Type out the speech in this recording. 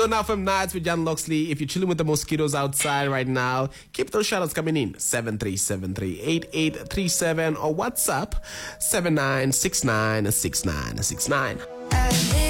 So now from Nights with John Loxley, if you're chilling with the mosquitoes outside right now, keep those shoutouts coming in. 7373-8837 or WhatsApp 79696969.